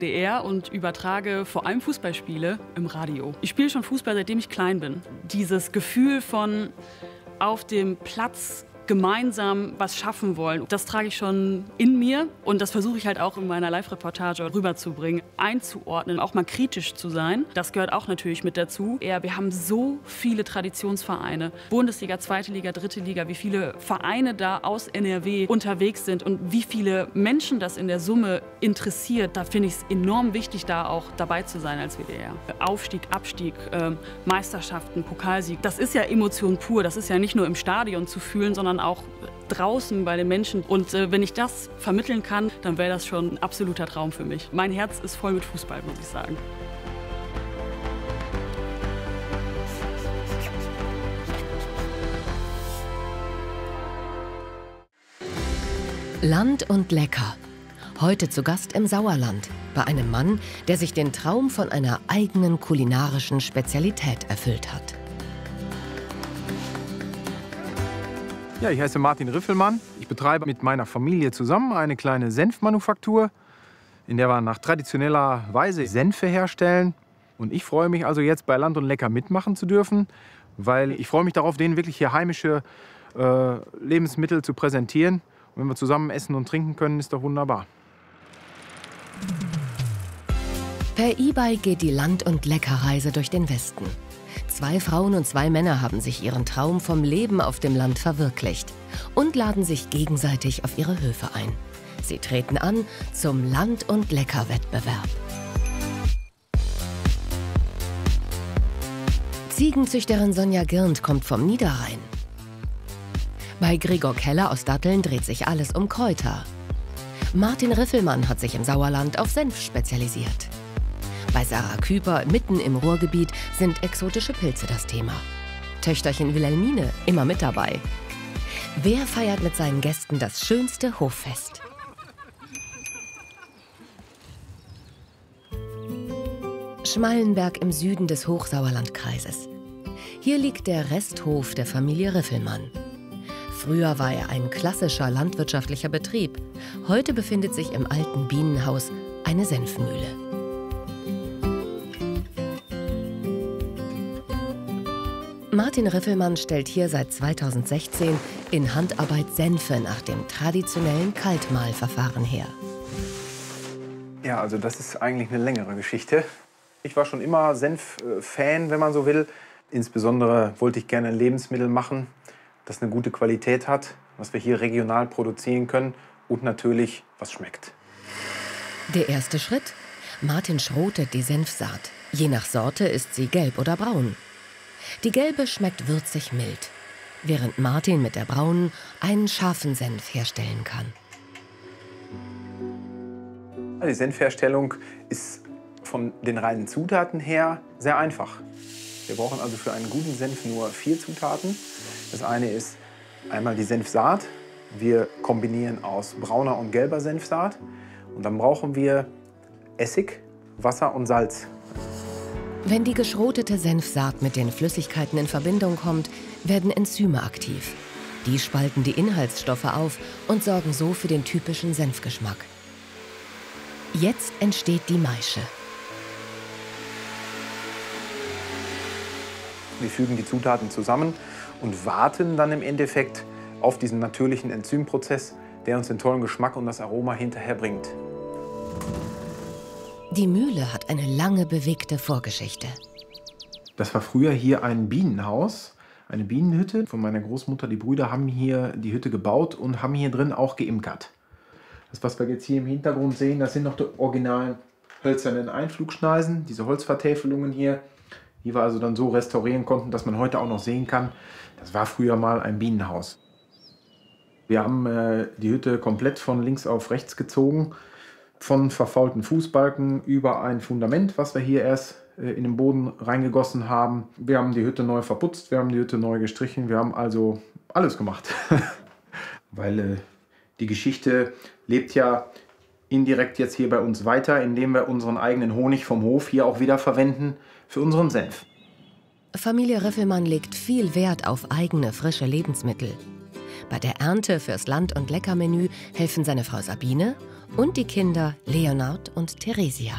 DR und übertrage vor allem Fußballspiele im Radio. Ich spiele schon Fußball, seitdem ich klein bin. Dieses Gefühl von auf dem Platz gemeinsam was schaffen wollen, das trage ich schon in mir und das versuche ich halt auch in meiner Live-Reportage rüberzubringen, einzuordnen, auch mal kritisch zu sein. Das gehört auch natürlich mit dazu. Wir haben so viele Traditionsvereine, Bundesliga, Zweite Liga, Dritte Liga, wie viele Vereine da aus NRW unterwegs sind und wie viele Menschen das in der Summe interessiert. Da finde ich es enorm wichtig, da auch dabei zu sein als WDR. Aufstieg, Abstieg, Meisterschaften, Pokalsieg, das ist ja Emotion pur. Das ist ja nicht nur im Stadion zu fühlen, sondern auch draußen bei den Menschen. Und wenn ich das vermitteln kann, dann wäre das schon ein absoluter Traum für mich. Mein Herz ist voll mit Fußball, muss ich sagen. Land und lecker. Heute zu Gast im Sauerland bei einem Mann, der sich den Traum von einer eigenen kulinarischen Spezialität erfüllt hat. Ja, ich heiße Martin Riffelmann. Ich betreibe mit meiner Familie zusammen eine kleine Senfmanufaktur, in der wir nach traditioneller Weise Senfe herstellen. Und ich freue mich also jetzt bei Land und Lecker mitmachen zu dürfen, weil ich freue mich darauf, denen wirklich hier heimische Lebensmittel zu präsentieren. Und wenn wir zusammen essen und trinken können, ist doch wunderbar. Per E-Bike geht die Land- und Leckerreise durch den Westen. 2 Frauen und 2 Männer haben sich ihren Traum vom Leben auf dem Land verwirklicht und laden sich gegenseitig auf ihre Höfe ein. Sie treten an zum Land- und Lecker-Wettbewerb. Ziegenzüchterin Sonja Girnd kommt vom Niederrhein. Bei Gregor Keller aus Datteln dreht sich alles um Kräuter. Martin Riffelmann hat sich im Sauerland auf Senf spezialisiert. Bei Sarah Küper, mitten im Ruhrgebiet, sind exotische Pilze das Thema. Töchterchen Wilhelmine immer mit dabei. Wer feiert mit seinen Gästen das schönste Hoffest? Schmallenberg im Süden des Hochsauerlandkreises. Hier liegt der Resthof der Familie Riffelmann. Früher war er ein klassischer landwirtschaftlicher Betrieb. Heute befindet sich im alten Bienenhaus eine Senfmühle. Martin Riffelmann stellt hier seit 2016 in Handarbeit Senfe nach dem traditionellen Kaltmahlverfahren her. Ja, also das ist eigentlich eine längere Geschichte. Ich war schon immer Senf-Fan, wenn man so will. Insbesondere wollte ich gerne ein Lebensmittel machen, das eine gute Qualität hat, was wir hier regional produzieren können und natürlich was schmeckt. Der erste Schritt? Martin schrotet die Senfsaat. Je nach Sorte ist sie gelb oder braun. Die gelbe schmeckt würzig mild, während Martin mit der braunen einen scharfen Senf herstellen kann. Die Senfherstellung ist von den reinen Zutaten her sehr einfach. Wir brauchen also für einen guten Senf nur 4 Zutaten. Das eine ist einmal die Senfsaat. Wir kombinieren aus brauner und gelber Senfsaat. Und dann brauchen wir Essig, Wasser und Salz. Wenn die geschrotete Senfsaat mit den Flüssigkeiten in Verbindung kommt, werden Enzyme aktiv. Die spalten die Inhaltsstoffe auf und sorgen so für den typischen Senfgeschmack. Jetzt entsteht die Maische. Wir fügen die Zutaten zusammen und warten dann im Endeffekt auf diesen natürlichen Enzymprozess, der uns den tollen Geschmack und das Aroma hinterher bringt. Die Mühle hat eine lange bewegte Vorgeschichte. Das war früher hier ein Bienenhaus, eine Bienenhütte. Von meiner Großmutter, die Brüder haben hier die Hütte gebaut und haben hier drin auch geimkert. Das, was wir jetzt hier im Hintergrund sehen, das sind noch die originalen hölzernen Einflugschneisen, diese Holzvertäfelungen hier, die wir also dann so restaurieren konnten, dass man heute auch noch sehen kann, das war früher mal ein Bienenhaus. Wir haben die Hütte komplett von links auf rechts gezogen, von verfaulten Fußbalken über ein Fundament, was wir hier erst in den Boden reingegossen haben. Wir haben die Hütte neu verputzt, wir haben die Hütte neu gestrichen, wir haben also alles gemacht. Weil die Geschichte lebt ja indirekt jetzt hier bei uns weiter, indem wir unseren eigenen Honig vom Hof hier auch wieder verwenden für unseren Senf. Familie Riffelmann legt viel Wert auf eigene, frische Lebensmittel. Bei der Ernte fürs Land- und Leckermenü helfen seine Frau Sabine und die Kinder Leonard und Theresia.